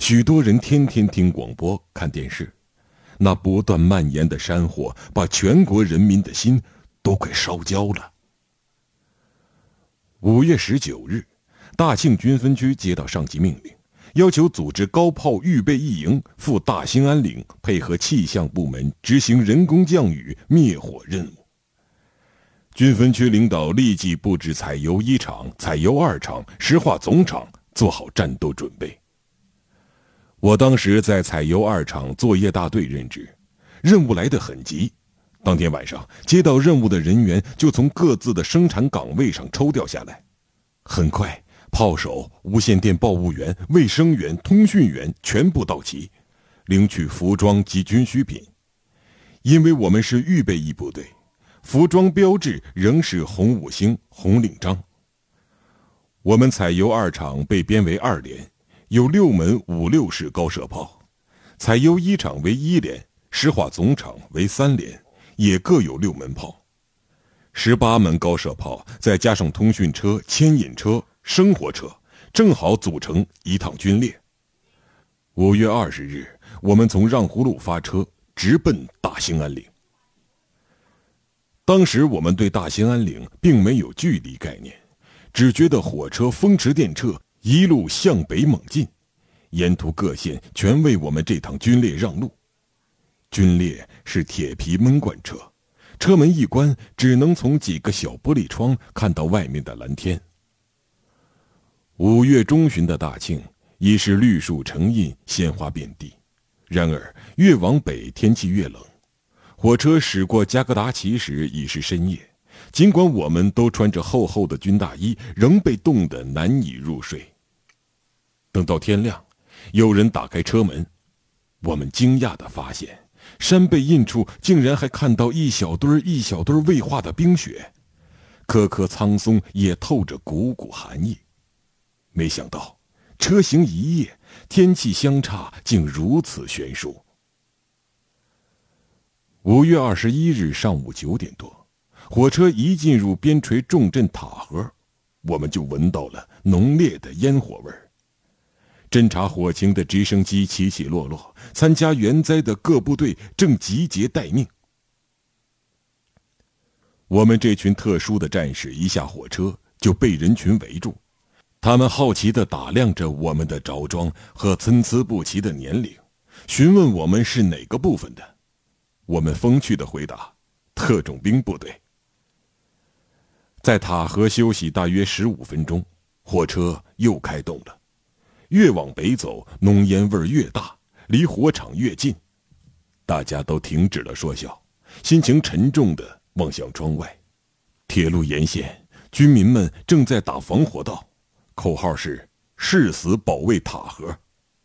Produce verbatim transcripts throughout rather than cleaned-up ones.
许多人天天听广播、看电视，那不断蔓延的山火把全国人民的心都快烧焦了。五月十九日，大庆军分区接到上级命令，要求组织高炮预备役营赴大兴安岭，配合气象部门执行人工降雨灭火任务。军分区领导立即布置采油一厂、采油二厂、石化总厂，做好战斗准备。我当时在采油二厂作业大队任职，任务来得很急。当天晚上，接到任务的人员就从各自的生产岗位上抽调下来。很快，炮手、无线电报务员、卫生员、通讯员全部到齐，领取服装及军需品。因为我们是预备役部队，服装标志仍是红五星、红领章。我们采油二厂被编为二连，有六门五六式高射炮；采油一厂为一连，石化总厂为三连，也各有六门炮。十八门高射炮，再加上通讯车、牵引车、生活车，正好组成一趟军列。五月二十日，我们从让胡路发车，直奔大兴安岭。当时我们对大兴安岭并没有距离概念，只觉得火车风驰电掣，一路向北猛进，沿途各线全为我们这趟军列让路。军列是铁皮闷罐车，车门一关，只能从几个小玻璃窗看到外面的蓝天。五月中旬的大庆已是绿树成荫，鲜花遍地。然而越往北天气越冷，火车驶过加格达奇时已是深夜，尽管我们都穿着厚厚的军大衣，仍被冻得难以入睡。等到天亮，有人打开车门，我们惊讶地发现，山背印处竟然还看到一小堆一小堆未化的冰雪，颗颗苍松也透着股股寒意。没想到车行一夜，天气相差竟如此悬殊。五月二十一日上午九点多，火车一进入边陲重镇塔河，我们就闻到了浓烈的烟火味儿。侦察火情的直升机起起落落，参加援灾的各部队正集结待命。我们这群特殊的战士一下火车就被人群围住，他们好奇地打量着我们的着装和参差不齐的年龄，询问我们是哪个部分的。我们风趣地回答：特种兵部队。在塔河休息大约十五分钟，火车又开动了。越往北走，浓烟味越大，离火场越近。大家都停止了说笑，心情沉重地望向窗外。铁路沿线，军民们正在打防火道，口号是誓死保卫塔河。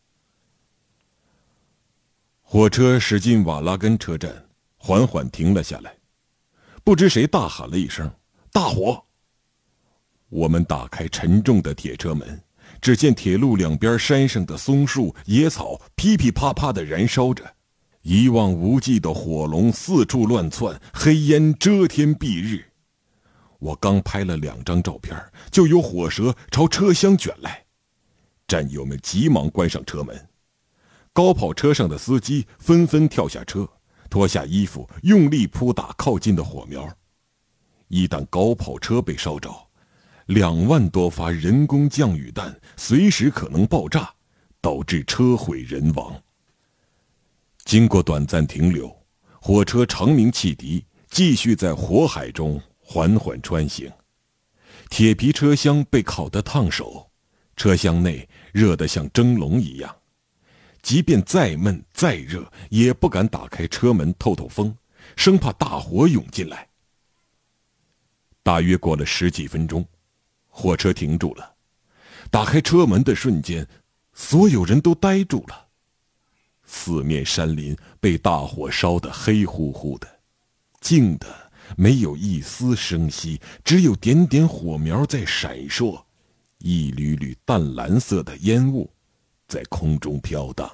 火车驶进瓦拉根车站，缓缓停了下来。不知谁大喊了一声：大火！我们打开沉重的铁车门，只见铁路两边山上的松树、野草噼噼啪啪地燃烧着，一望无际的火龙四处乱窜，黑烟遮天蔽日。我刚拍了两张照片，就有火舌朝车厢卷来，战友们急忙关上车门。高跑车上的司机纷纷跳下车，脱下衣服，用力扑打靠近的火苗。一旦高跑车被烧着，两万多发人工降雨弹随时可能爆炸，导致车毁人亡。经过短暂停留，火车长鸣汽笛，继续在火海中缓缓穿行。铁皮车厢被烤得烫手，车厢内热得像蒸笼一样。即便再闷再热，也不敢打开车门透透风，生怕大火涌进来。大约过了十几分钟，火车停住了。打开车门的瞬间，所有人都呆住了。四面山林被大火烧得黑乎乎的，静的没有一丝声息，只有点点火苗在闪烁，一缕缕淡蓝色的烟雾在空中飘荡。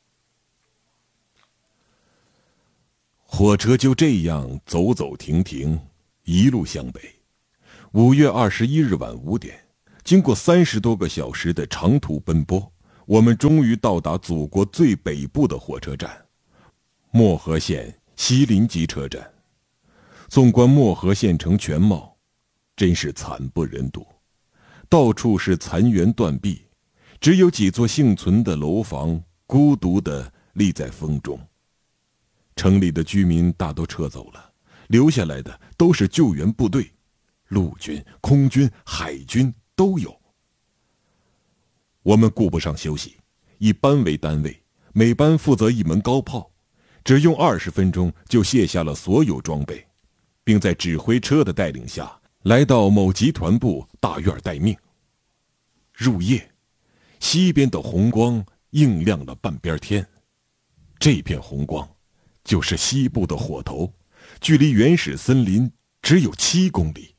火车就这样走走停停，一路向北。五月二十一日晚五点，经过三十多个小时的长途奔波， 我们终于到达祖国最北部的火车站——漠河县西临集车站。纵观漠河县城全貌，真是惨不忍睹，到处是残垣断壁，只有几座幸存的楼房孤独地立在风中。城里的居民大都撤走了，留下来的都是救援部队，陆军、空军、海军都有。我们顾不上休息，以班为单位，每班负责一门高炮，只用二十分钟就卸下了所有装备，并在指挥车的带领下来到某集团部大院待命。入夜，西边的红光映亮了半边天，这片红光就是西部的火头，距离原始森林只有七公里。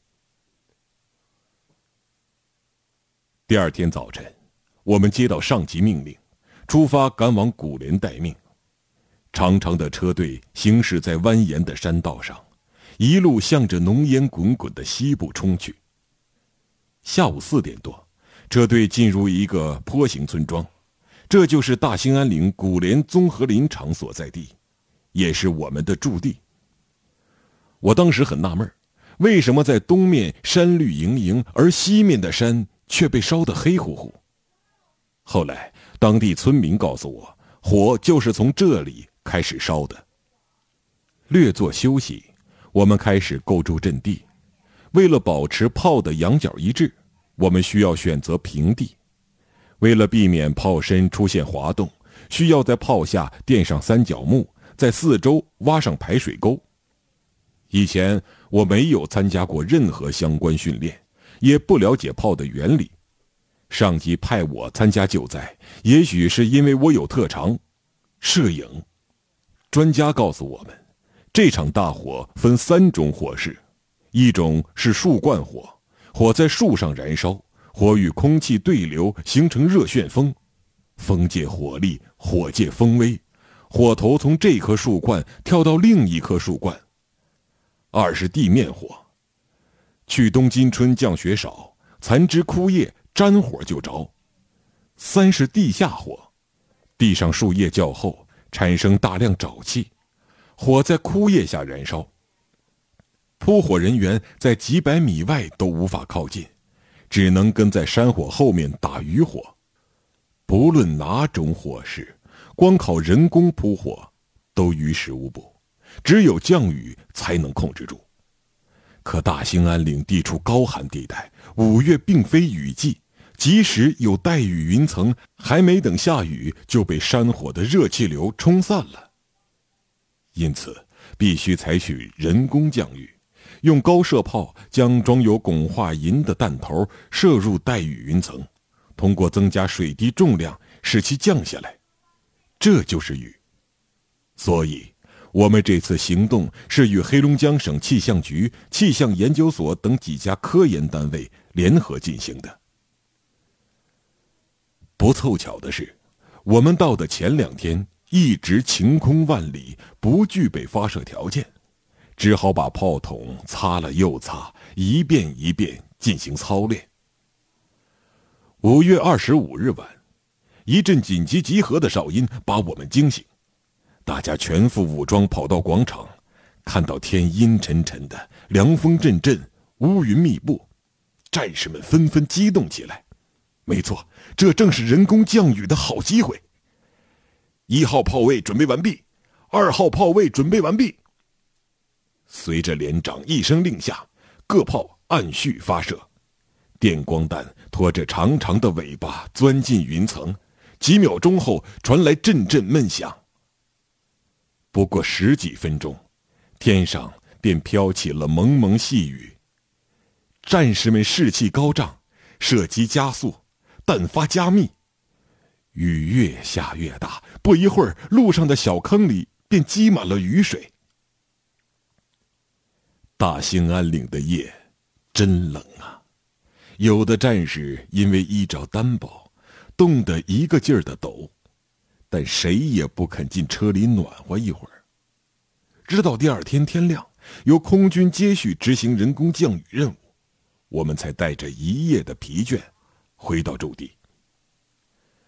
第二天早晨，我们接到上级命令，出发赶往古连待命。长长的车队行驶在蜿蜒的山道上，一路向着浓烟滚滚的西部冲去。下午四点多，车队进入一个坡形村庄，这就是大兴安岭古连综合林场所在地，也是我们的驻地。我当时很纳闷，为什么在东面山绿盈盈，而西面的山却被烧得黑乎乎？后来当地村民告诉我，火就是从这里开始烧的。略作休息，我们开始构筑阵地。为了保持炮的仰角一致，我们需要选择平地。为了避免炮身出现滑动，需要在炮下垫上三角木，在四周挖上排水沟。以前我没有参加过任何相关训练，也不了解炮的原理。上级派我参加救灾，也许是因为我有特长——摄影。专家告诉我们，这场大火分三种火势，一种是树冠火，火在树上燃烧，火与空气对流形成热旋风，风借火力，火借风威，火头从这棵树冠跳到另一棵树冠。二是地面火，去冬今春降雪少，残枝枯叶沾火就着。三是地下火，地上树叶较厚，产生大量沼气，火在枯叶下燃烧，扑火人员在几百米外都无法靠近，只能跟在山火后面打余火。不论哪种火势，光靠人工扑火都于事无补，只有降雨才能控制住。可大兴安岭地处高寒地带，五月并非雨季，即使有带雨云层，还没等下雨就被山火的热气流冲散了。因此必须采取人工降雨，用高射炮将装有汞化银的弹头射入带雨云层，通过增加水滴重量使其降下来，这就是雨。所以我们这次行动是与黑龙江省气象局、气象研究所等几家科研单位联合进行的。不凑巧的是，我们到的前两天一直晴空万里，不具备发射条件，只好把炮筒擦了又擦，一遍一遍进行操练。五月二十五日晚，一阵紧急集合的哨音把我们惊醒，大家全副武装跑到广场，看到天阴沉沉的，凉风阵阵，乌云密布，战士们纷纷激动起来。没错，这正是人工降雨的好机会。一号炮位准备完毕，二号炮位准备完毕。随着连长一声令下，各炮按序发射。电光弹拖着长长的尾巴钻进云层，几秒钟后传来阵阵闷响。不过十几分钟，天上便飘起了蒙蒙细雨。战士们士气高涨，射击加速，弹发加密。雨越下越大，不一会儿，路上的小坑里便积满了雨水。大兴安岭的夜真冷啊！有的战士因为衣着单薄，冻得一个劲儿的抖，但谁也不肯进车里暖和一会儿。直到第二天天亮，由空军接续执行人工降雨任务，我们才带着一夜的疲倦回到驻地。